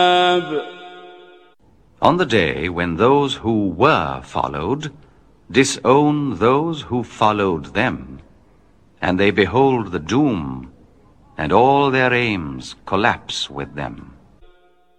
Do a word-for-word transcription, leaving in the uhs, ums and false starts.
On the day when those who were followed disown those who followed them, and they behold the doom, and all their aims collapse with them.